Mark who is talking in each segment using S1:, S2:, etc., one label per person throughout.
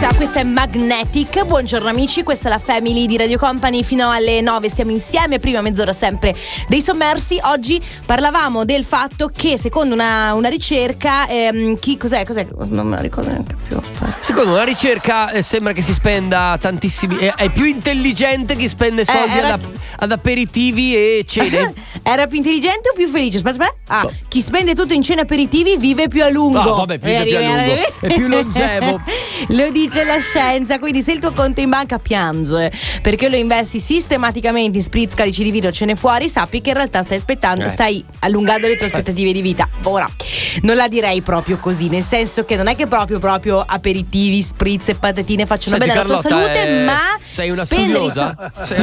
S1: Questa è Magnetic. Buongiorno amici, questa è la Family di Radio Company. Fino alle 9 stiamo insieme, prima mezz'ora sempre dei sommersi. Oggi parlavamo del fatto che secondo una ricerca cos'è? Non me la ricordo neanche più.
S2: Secondo una ricerca sembra che si spenda tantissimi, è più intelligente chi spende soldi ad aperitivi e cene.
S1: Era più intelligente o più felice? Aspetta. Chi spende tutto in cene e aperitivi vive più a lungo.
S2: No, vabbè, vive più a lungo, è più longevo.
S1: Lo dice la scienza. Quindi se il tuo conto in banca piange perché lo investi sistematicamente in spritz, calici di vino, cene fuori, sappi che in realtà stai allungando le tue aspettative di vita. Ora, non la direi proprio così, nel senso che non è che proprio aperitivi, spritz e patatine facciano bene alla tua salute, ma
S2: sei una studiosa?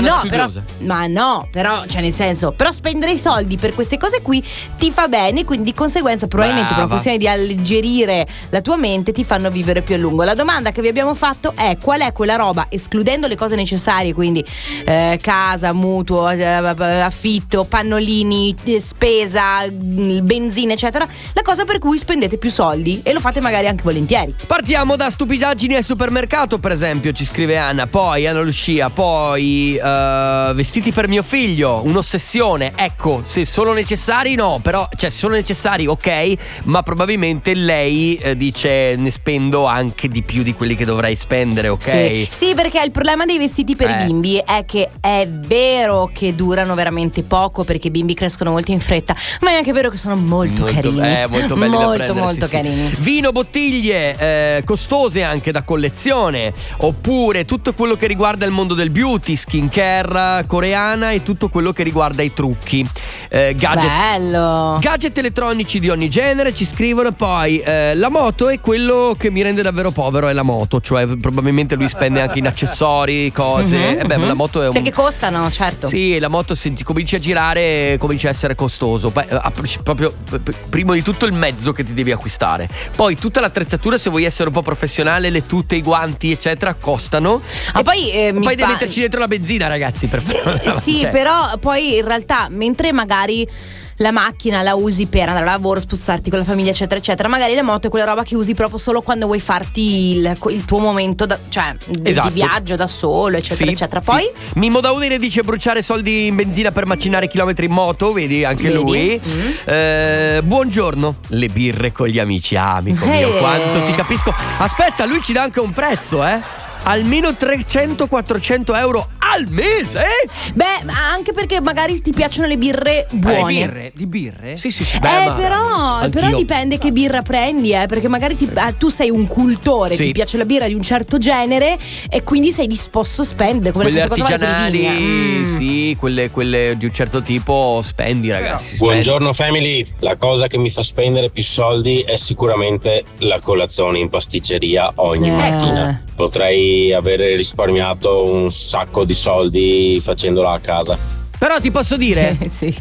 S1: Però cioè nel senso, però spendere i soldi per queste cose qui ti fa bene, quindi di conseguenza probabilmente per una questione di alleggerire la tua mente ti fanno vivere più a lungo. La domanda che vi abbiamo fatto è: qual è quella roba, escludendo le cose necessarie, quindi casa, mutuo, affitto, pannolini, spesa, benzina eccetera, la cosa per cui spendete più soldi e lo fate magari anche volentieri?
S2: Partiamo da stupidaggini al supermercato, per esempio, ci scrive Anna. Poi Anna Lucia, poi vestiti per mio figlio, un'ossessione. Ecco, se sono necessari no, però se sono necessari ok, ma probabilmente lei dice ne spendo anche di più di quelli che dovrei spendere, ok?
S1: Sì, perché il problema dei vestiti per i bimbi è che è vero che durano veramente poco perché i bimbi crescono molto in fretta, ma è anche vero che sono molto carini.
S2: Molto belli da prendere,
S1: molto carini.
S2: Vino, bottiglie costose anche da collezione, oppure tutto quello che riguarda il mondo del beauty, skincare coreana e tutto quello che riguarda i trucchi, gadget elettronici di ogni genere, ci scrivono. Poi la moto è quello che mi rende davvero povero, è la moto, cioè probabilmente lui spende anche in accessori, cose. La moto è
S1: perché costano, certo.
S2: Sì, la moto se ti cominci a girare comincia a essere costoso. Proprio prima di tutto il mezzo che ti devi acquistare, poi tutta l'attrezzatura, se vuoi essere un po' professionale, le tute, i guanti eccetera costano. Poi devi metterci dentro la benzina, ragazzi, per fare
S1: sì, però poi in realtà mentre magari la macchina la usi per andare a lavoro, spostarti con la famiglia eccetera eccetera, magari la moto è quella roba che usi proprio solo quando vuoi farti il tuo momento di viaggio da solo eccetera eccetera. Poi
S2: Mimmo da Udine dice bruciare soldi in benzina per macinare chilometri in moto, vedi anche lui. Buongiorno, le birre con gli amici, amico mio, quanto ti capisco. Aspetta, lui ci dà anche un prezzo, almeno 300-400 euro al mese?
S1: Anche perché magari ti piacciono le birre buone.
S2: Di birre? Sì.
S1: Però dipende che birra prendi, perché magari tu sei un cultore, ti piace la birra di un certo genere e quindi sei disposto a spendere come
S2: quelle artigianali, sì, quelle di un certo tipo spendi, ragazzi.
S3: Buongiorno family, la cosa che mi fa spendere più soldi è sicuramente la colazione in pasticceria ogni mattina. Potrei avere risparmiato un sacco di soldi facendola a casa.
S2: Però ti posso dire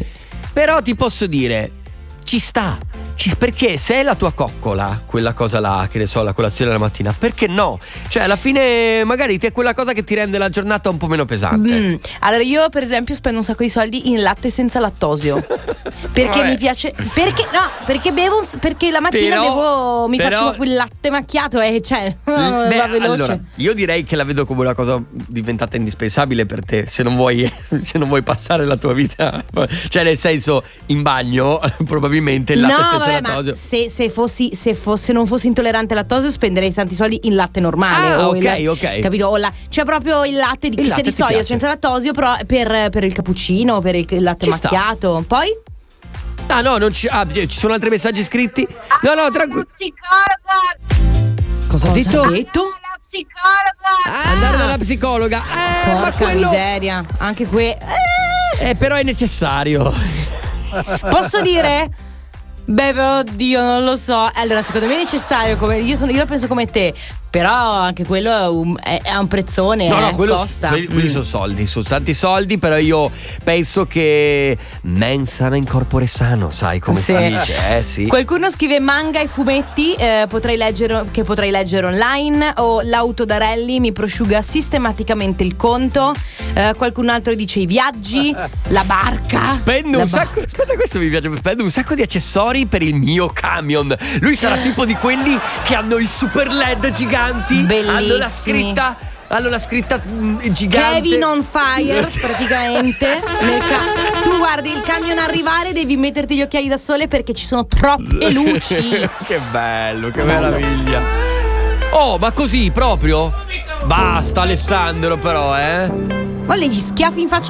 S2: ci sta. Perché se è la tua coccola, quella cosa là, che ne so, la colazione la mattina, perché no? Cioè alla fine magari è quella cosa che ti rende la giornata un po' meno pesante.
S1: Allora io per esempio spendo un sacco di soldi in latte senza lattosio. Perché mi piace. Perché la mattina mi faccio quel latte macchiato e va veloce.
S2: Allora, io direi che la vedo come una cosa diventata indispensabile per te, se non vuoi passare la tua vita, cioè nel senso, in bagno probabilmente il latte senza lattosio.
S1: Ma se non fossi intollerante al lattosio spenderei tanti soldi in latte normale.
S2: Ok.
S1: Capito? Cioè proprio il latte di soia senza lattosio, però per il cappuccino, per il latte macchiato. Poi?
S2: Ci sono altri messaggi scritti? No, tranquillo. Cosa ha detto?
S4: Psicologa.
S2: Andare dalla psicologa.
S1: Porca miseria. Anche
S2: però è necessario.
S1: Posso dire? Oddio, non lo so. Allora, secondo me è necessario. Io la penso come te. Però anche quello è un prezzone. Costa.
S2: Quelli sono soldi, sono tanti soldi. Però io penso che mens sana in corpore sano, sai come si dice? Sì.
S1: Qualcuno scrive manga e fumetti, potrei leggere online, o l'auto da rally mi prosciuga sistematicamente il conto. Qualcun altro dice i viaggi, la barca.
S2: Spendo un sacco. Aspetta, questo mi piace. Spendo un sacco di accessori per il mio camion. Lui sarà tipo di quelli che hanno il super LED gigante davanti
S1: bellissimi.
S2: hanno la scritta gigante
S1: Kevin on fire praticamente. Tu guardi il camion arrivare, devi metterti gli occhiali da sole perché ci sono troppe luci.
S2: Che bello, che meraviglia. Oh, ma così proprio? Basta Alessandro però,
S1: Ma lei gli schiaffi in faccia